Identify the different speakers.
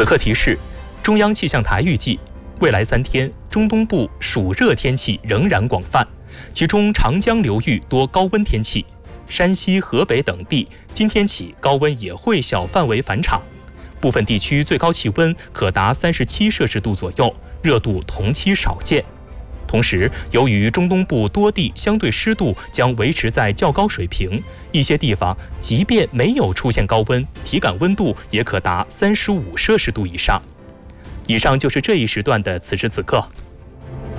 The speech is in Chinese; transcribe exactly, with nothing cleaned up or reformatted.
Speaker 1: 此刻提示：中央气象台预计，未来三天中东部暑热天气仍然广泛，其中长江流域多高温天气，山西、河北等地今天起高温也会小范围返场，部分地区最高气温可达三十七摄氏度左右，热度同期少见。同时，由于中东部多地相对湿度将维持在较高水平，一些地方即便没有出现高温，体感温度也可达三十五摄氏度以上。以上就是这一时段的此时此刻。